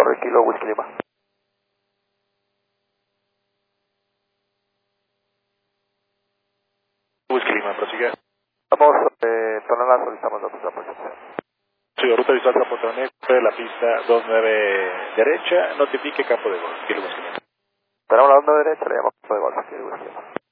Torre, Kilo, Whisky Lima. Whisky Lima, prosigue. Estamos, Tonalá, solicitamos datos de aproximación. Sí, ruta visual Zapotlán, de la pista 29 derecha, notifique campo de golf, Kilo Whisky Lima. Esperamos la onda derecha, le llamamos campo de golf, Kilo, Whisky Lima.